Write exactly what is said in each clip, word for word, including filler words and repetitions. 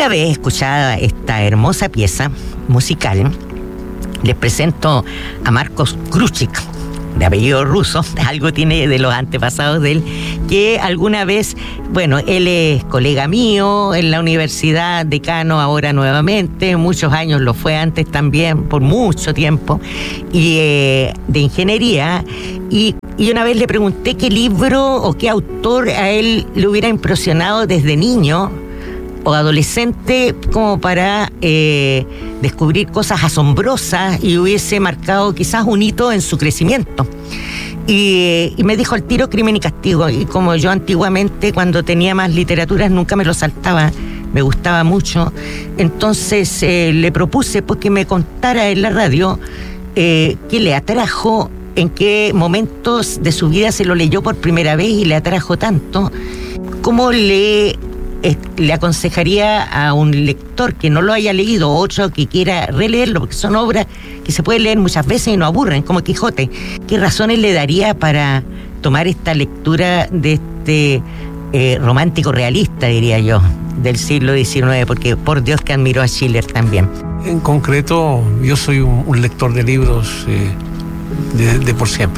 Una vez escuchada esta hermosa pieza musical, les presento a Marcos Kručík, de apellido ruso, algo tiene de los antepasados de él, que alguna vez, bueno, él es colega mío en la universidad, decano ahora nuevamente, muchos años lo fue antes también, por mucho tiempo, y eh, de ingeniería, y, y una vez le pregunté qué libro o qué autor a él le hubiera impresionado desde niño o adolescente como para eh, descubrir cosas asombrosas y hubiese marcado quizás un hito en su crecimiento. Y, y me dijo al tiro Crimen y Castigo, y como yo antiguamente cuando tenía más literaturas nunca me lo saltaba, me gustaba mucho, entonces eh, le propuse pues, que me contara en la radio eh, qué le atrajo, en qué momentos de su vida se lo leyó por primera vez y le atrajo tanto, cómo le... le aconsejaría a un lector que no lo haya leído, otro que quiera releerlo, porque son obras que se pueden leer muchas veces y no aburren, como Quijote. ¿Qué razones le daría para tomar esta lectura de este eh, romántico realista, diría yo, del siglo diecinueve? Porque por Dios que admiro a Schiller también. En concreto, yo soy un, un lector de libros eh, de, de por siempre.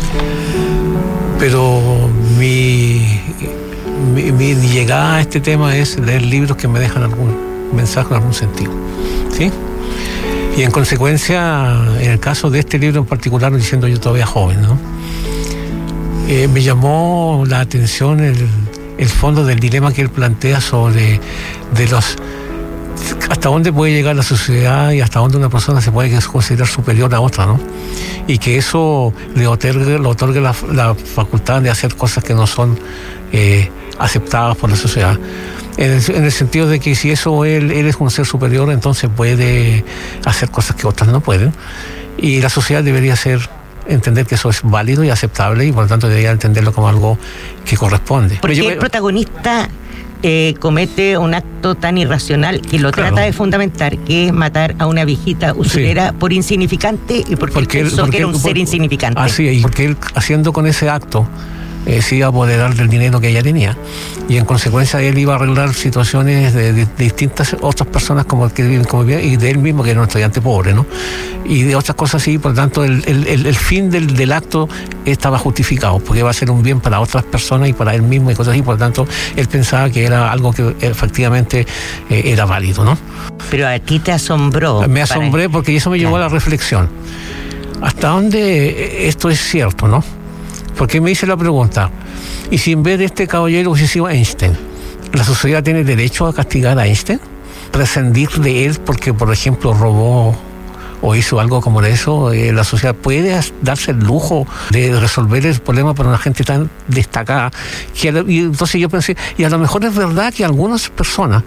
Pero mi... Mi, mi llegada a este tema es leer libros que me dejan algún mensaje en algún sentido, ¿sí? Y en consecuencia, en el caso de este libro en particular, diciendo yo todavía joven, ¿no? Eh, me llamó la atención el, el fondo del dilema que él plantea sobre de los hasta dónde puede llegar la sociedad y hasta dónde una persona se puede considerar superior a otra, ¿no? Y que eso le otorgue, le otorgue la, la facultad de hacer cosas que no son eh, aceptadas por la sociedad. En el, en el sentido de que si eso él, él es un ser superior, entonces puede hacer cosas que otras no pueden. Y la sociedad debería ser, entender que eso es válido y aceptable y por lo tanto debería entenderlo como algo que corresponde. Porque yo, el protagonista eh, comete un acto tan irracional que lo claro. trata de fundamentar, que es matar a una viejita usurera sí. por insignificante y porque, porque él pensó porque que era un él, ser insignificante. Así es, y porque él haciendo con ese acto Eh, se iba a apoderar del dinero que ella tenía y en consecuencia él iba a arreglar situaciones de, de, de distintas otras personas como el que viven como bien y de él mismo que era un estudiante pobre, ¿no? Y de otras cosas así, por lo tanto el, el, el, el fin del, del acto estaba justificado porque iba a ser un bien para otras personas y para él mismo y cosas así, por lo tanto él pensaba que era algo que efectivamente eh, era válido, ¿no? Pero a ti te asombró. Me asombré para... porque eso me llevó claro. a la reflexión. ¿Hasta dónde esto es cierto, no? Porque me hice la pregunta, ¿y si en vez de este caballero hubiese sido Einstein, la sociedad tiene derecho a castigar a Einstein? ¿Prescindir de él porque, por ejemplo, robó o hizo algo como eso? Eh, ¿La sociedad puede darse el lujo de resolver el problema para una gente tan destacada? Que, y entonces yo pensé, y a lo mejor es verdad que algunas personas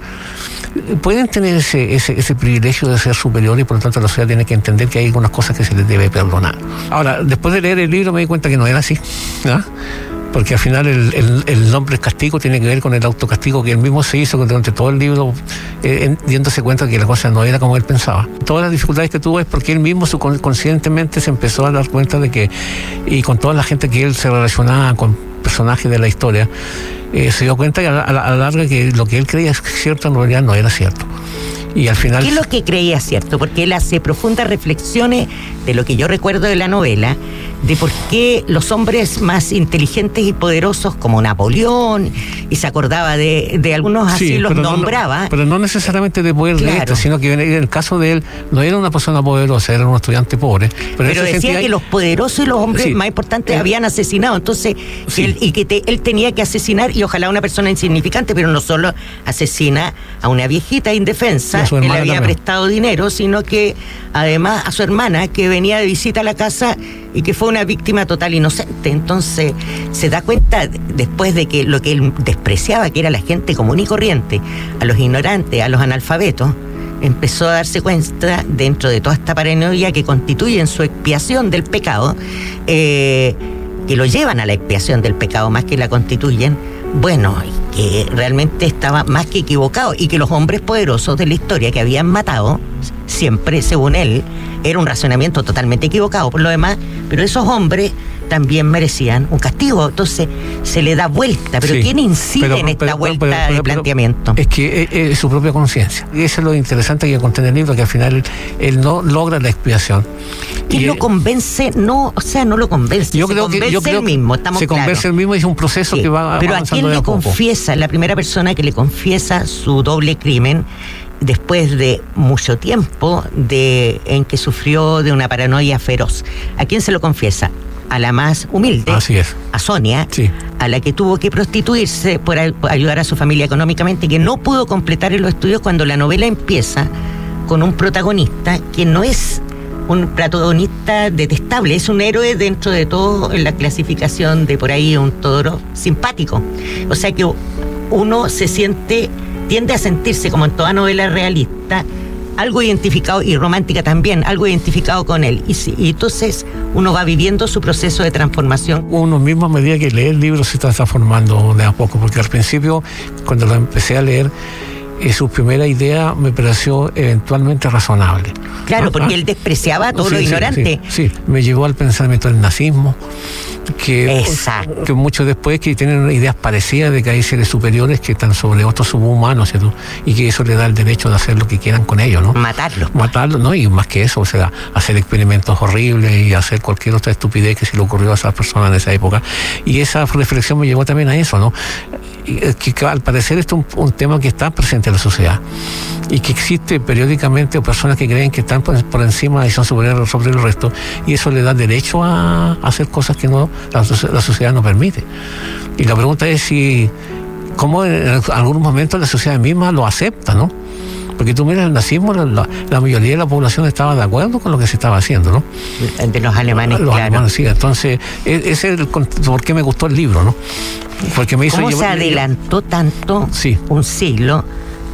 pueden tener ese, ese, ese privilegio de ser superior y por lo tanto la sociedad tiene que entender que hay algunas cosas que se les debe perdonar. Ahora, después de leer el libro me di cuenta que no era así, ¿no? Porque al final el, el, el nombre castigo tiene que ver con el autocastigo que él mismo se hizo durante todo el libro, eh, dándose cuenta que la cosa no era como él pensaba. Todas las dificultades que tuvo es porque él mismo conscientemente se empezó a dar cuenta de que, y con toda la gente que él se relacionaba con personajes de la historia, eh, se dio cuenta que a la, a la larga que lo que él creía cierto en realidad no era cierto. Y al final... ¿Qué es lo que creía cierto? Porque él hace profundas reflexiones de lo que yo recuerdo de la novela, de por qué los hombres más inteligentes y poderosos como Napoleón, y se acordaba de, de algunos así, sí, los nombraba. No, pero no necesariamente de poder claro. de esto, sino que en el caso de él no era una persona poderosa, era un estudiante pobre. Pero, pero decía que hay... los poderosos y los hombres sí. más importantes eh, habían asesinado, entonces sí. él, y que te, él tenía que asesinar, y ojalá una persona insignificante, pero no solo asesina a una viejita indefensa que le había también. prestado dinero, sino que además a su hermana que venía de visita a la casa y que fue una víctima total inocente. Entonces se da cuenta después de que lo que él despreciaba, que era la gente común y corriente, a los ignorantes, a los analfabetos, empezó a darse cuenta dentro de toda esta paranoia que constituyen su expiación del pecado, eh, que lo llevan a la expiación del pecado más que la constituyen, bueno, que realmente estaba más que equivocado y que los hombres poderosos de la historia que habían matado, siempre, según él, era un razonamiento totalmente equivocado por lo demás, pero esos hombres también merecían un castigo. Entonces se le da vuelta. Pero sí, ¿quién incide pero, en esta pero, vuelta pero, pero, pero, de planteamiento? Es que es, es su propia conciencia. Y eso es lo interesante que contiene el libro, que al final él, él no logra la expiación. ¿Quién lo convence? No, o sea, no lo convence. Yo se creo convence que yo creo el mismo, estamos Se claros. convence el mismo y es un proceso sí, que va pero avanzando. Pero ¿a quién le poco. confiesa? La primera persona que le confiesa su doble crimen, después de mucho tiempo de en que sufrió de una paranoia feroz. ¿A quién se lo confiesa? A la más humilde, así es, a Sonia, sí, a la que tuvo que prostituirse por, a, por ayudar a su familia económicamente, que no pudo completar los estudios cuando la novela empieza con un protagonista que no es un protagonista detestable, es un héroe dentro de todo en la clasificación de por ahí un toro simpático. O sea que uno se siente, tiende a sentirse, como en toda novela realista, algo identificado, y romántica también, algo identificado con él. Y, y entonces uno va viviendo su proceso de transformación. Uno mismo, a medida que lee el libro, se está transformando de a poco, porque al principio, cuando lo empecé a leer, eh, su primera idea me pareció eventualmente razonable. Claro, ¿no? porque ah, él despreciaba a todo sí, lo sí, ignorante. Sí, sí, me llevó al pensamiento del nazismo, que, Exacto. que muchos después que tienen ideas parecidas de que hay seres superiores que están sobre otros subhumanos, ¿cierto? Y que eso le da el derecho de hacer lo que quieran con ellos, ¿no? Matarlos. Matarlos, ¿no? Y más que eso, o sea, hacer experimentos horribles y hacer cualquier otra estupidez que se le ocurrió a esas personas en esa época. Y esa reflexión me llevó también a eso, ¿no? Que, que al parecer esto es un, un tema que está presente en la sociedad y que existe periódicamente personas que creen que están por, por encima y son superiores sobre el resto, y eso le da derecho a, a hacer cosas que no la, la sociedad no permite. Y la pregunta es si cómo en algunos momentos la sociedad misma lo acepta, ¿no? Porque tú miras el nazismo, la, la, la mayoría de la población estaba de acuerdo con lo que se estaba haciendo, ¿no? De los alemanes, los claro. alemanes, sí. Entonces, ese es el por qué me gustó el libro, ¿no? Porque me hizo ¿Cómo llevar, se adelantó tanto sí. un siglo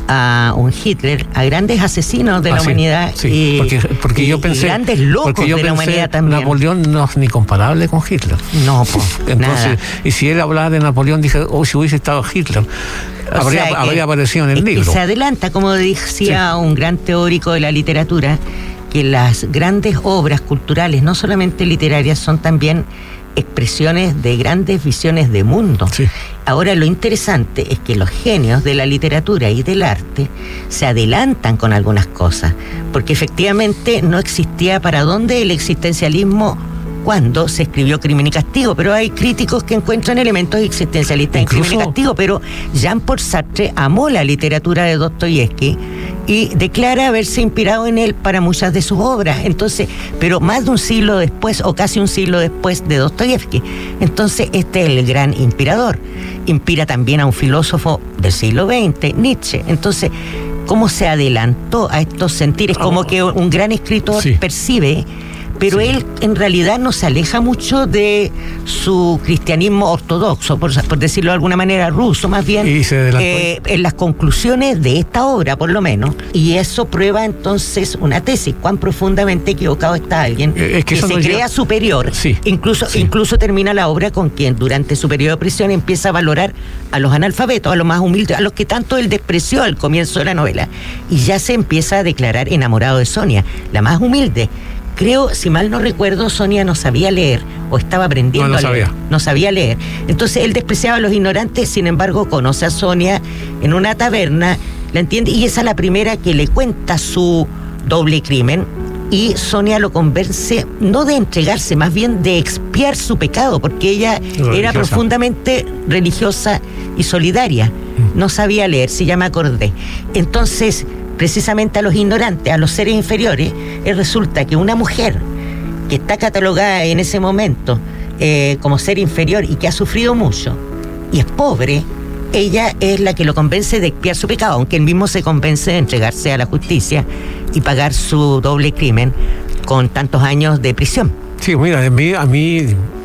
a un Hitler, a grandes asesinos de ah, la sí, humanidad sí, y, porque, porque y, yo pensé, y grandes locos porque yo de la pensé, humanidad también? Napoleón no es ni comparable con Hitler. No, pues, entonces, nada. Y si él hablaba de Napoleón, dije, oh, si hubiese estado Hitler, o habría, sea que, habría aparecido en el es libro. Que se adelanta, como decía sí. un gran teórico de la literatura, que las grandes obras culturales, no solamente literarias, son también expresiones de grandes visiones de mundo. Sí. Ahora, lo interesante es que los genios de la literatura y del arte se adelantan con algunas cosas, porque efectivamente no existía para dónde el existencialismo cuando se escribió Crimen y Castigo, pero hay críticos que encuentran elementos existencialistas Incluso, en Crimen y Castigo, pero Jean-Paul Sartre amó la literatura de Dostoyevsky y declara haberse inspirado en él para muchas de sus obras. Entonces, pero más de un siglo después, o casi un siglo después de Dostoyevsky. Entonces, este es el gran inspirador. Inspira también a un filósofo del siglo veinte, Nietzsche. Entonces, ¿cómo se adelantó a estos sentires? Como que un gran escritor sí. percibe, pero sí. él en realidad no se aleja mucho de su cristianismo ortodoxo, por, por decirlo de alguna manera, ruso, más bien, y se eh, en las conclusiones de esta obra, por lo menos. Y eso prueba entonces una tesis, cuán profundamente equivocado está alguien es que, que se no crea llega... superior. Sí. Incluso, sí. incluso termina la obra con quien durante su periodo de prisión empieza a valorar a los analfabetos, a los más humildes, a los que tanto él despreció al comienzo de la novela. Y ya se empieza a declarar enamorado de Sonia, la más humilde. Creo, si mal no recuerdo, Sonia no sabía leer o estaba aprendiendo no, no a leer. Sabía. No sabía leer. Entonces él despreciaba a los ignorantes, sin embargo conoce a Sonia en una taberna, la entiende, y esa es la primera que le cuenta su doble crimen, y Sonia lo convence no de entregarse, más bien de expiar su pecado, porque ella religiosa. Era profundamente religiosa y solidaria. No sabía leer, si ya me acordé. Entonces, precisamente a los ignorantes, a los seres inferiores, eh, resulta que una mujer que está catalogada en ese momento eh, como ser inferior y que ha sufrido mucho y es pobre, ella es la que lo convence de expiar su pecado, aunque él mismo se convence de entregarse a la justicia y pagar su doble crimen con tantos años de prisión. Sí, mira, a mí, a mí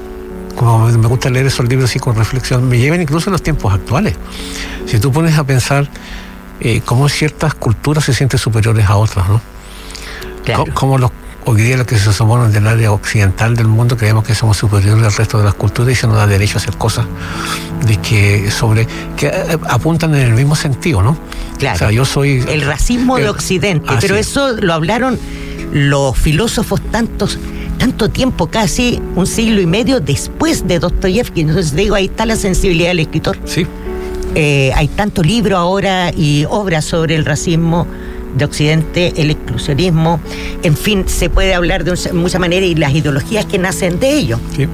como me gusta leer esos libros así con reflexión, me llevan incluso a los tiempos actuales. Si tú pones a pensar Eh, cómo ciertas culturas se sienten superiores a otras, ¿no? Claro. Como los, hoy día los que se somos del área occidental del mundo creemos que somos superiores al resto de las culturas y se nos da derecho a hacer cosas de que sobre que apuntan en el mismo sentido, ¿no? Claro. O sea, yo soy el racismo el, de Occidente, ah, pero sí. eso lo hablaron los filósofos tantos tanto tiempo, casi un siglo y medio después de Dostoyevsky. Entonces digo, ahí está la sensibilidad del escritor. Sí. Eh, hay tanto libro ahora y obras sobre el racismo de Occidente, el exclusionismo, en fin, se puede hablar de muchas maneras y las ideologías que nacen de ello. Sí.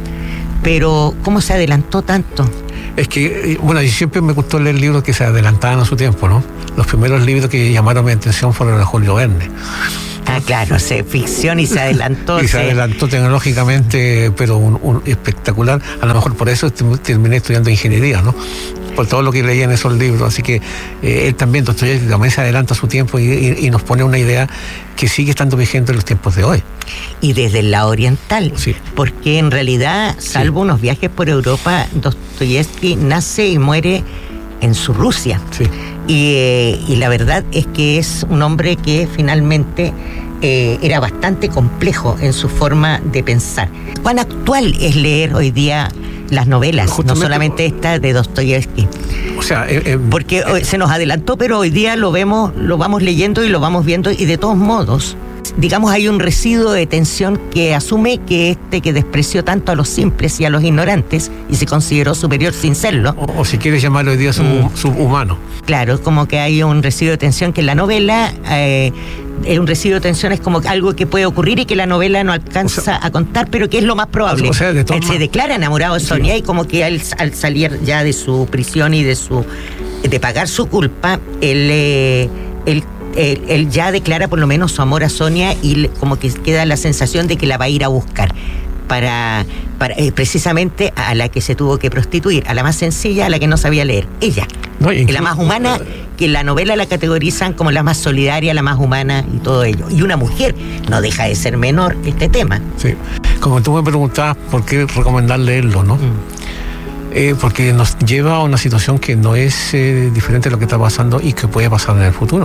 Pero, ¿cómo se adelantó tanto? Es que, bueno, y siempre me gustó leer libros que se adelantaban a su tiempo, ¿no? Los primeros libros que llamaron mi atención fueron de Julio Verne. Ah, claro, se ficción y se adelantó. y se, se adelantó tecnológicamente, pero un, un espectacular. A lo mejor por eso terminé estudiando ingeniería, ¿no? Por todo lo que leía en esos libros. Así que eh, él también, Dostoyevsky, también se adelanta a su tiempo y, y, y nos pone una idea que sigue estando vigente en los tiempos de hoy. Y desde el lado oriental, sí. Porque en realidad, salvo sí. unos viajes por Europa, Dostoyevsky nace y muere en su Rusia. Sí. Y, eh, y la verdad es que es un hombre que finalmente eh, era bastante complejo en su forma de pensar. ¿Cuán actual es leer hoy día las novelas, justamente, no solamente esta de Dostoyevsky? O sea, eh, eh, porque eh, se nos adelantó, pero hoy día lo vemos, lo vamos leyendo y lo vamos viendo, y de todos modos, digamos, hay un residuo de tensión que asume que este que despreció tanto a los simples y a los ignorantes y se consideró superior sin serlo. O, o si quieres llamarlo hoy día sub, mm. subhumano. Claro, como que hay un residuo de tensión que en la novela, eh, un residuo de tensión es como algo que puede ocurrir y que la novela no alcanza, o sea, a contar, pero que es lo más probable. O sea, de él se declara enamorado de Sonia, sí. Y como que él, al salir ya de su prisión y de su de pagar su culpa, él, eh, él Él, él ya declara por lo menos su amor a Sonia y le, como que queda la sensación de que la va a ir a buscar para, para eh, precisamente a la que se tuvo que prostituir, a la más sencilla, a la que no sabía leer, ella, no, incluso, la más humana, que en la novela la categorizan como la más solidaria, la más humana y todo ello. Y una mujer no deja de ser menor este tema. Sí, como tú me preguntabas por qué recomendar leerlo, ¿no? Mm. Eh, porque nos lleva a una situación que no es eh, diferente de lo que está pasando y que puede pasar en el futuro.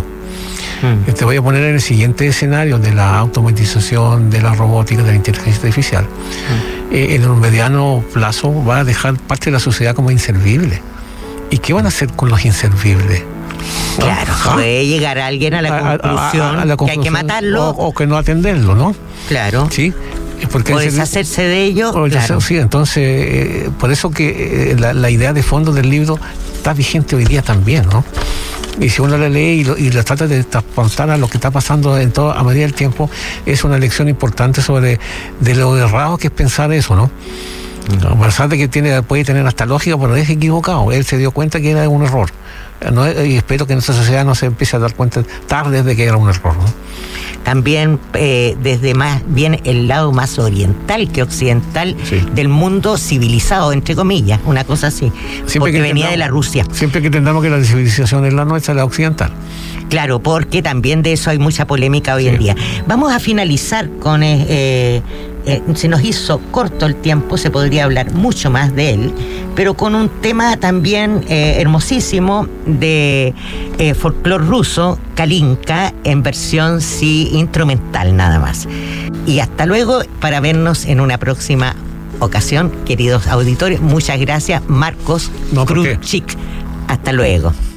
Mm. Te voy a poner en el siguiente escenario de la automatización, de la robótica, de la inteligencia artificial. Mm. Eh, en un mediano plazo va a dejar parte de la sociedad como inservible. ¿Y qué van a hacer con los inservibles? Claro, ¿ah? Puede llegar alguien a la conclusión, a, a, a la conclusión que hay que matarlo. O, o que no atenderlo, ¿no? Claro. Sí. Porque o deshacerse de ello. O claro. Sí, entonces, eh, por eso que eh, la, la idea de fondo del libro está vigente hoy día también, ¿no? Y si uno la lee y lo, y lo trata de transportar a lo que está pasando en todo, a medida del tiempo, es una lección importante sobre de lo errado que es pensar eso, ¿no? A pesar de que tiene, puede tener hasta lógica, pero es equivocado. Él se dio cuenta que era un error. No, y espero que en nuestra sociedad no se empiece a dar cuenta tarde de que era un error, ¿no? También eh, desde más bien el lado más oriental que occidental, sí. Del mundo civilizado, entre comillas, una cosa así, siempre porque que venía de la Rusia. Siempre que entendamos que la civilización es la nuestra, la occidental. Claro, porque también de eso hay mucha polémica hoy sí. En día. Vamos a finalizar con... Eh, eh, se nos hizo corto el tiempo, se podría hablar mucho más de él, pero con un tema también eh, hermosísimo de eh, folclore ruso, Kalinka, en versión sí instrumental nada más. Y hasta luego, para vernos en una próxima ocasión, queridos auditores. Muchas gracias, Marcos no, Krutchik. Hasta luego.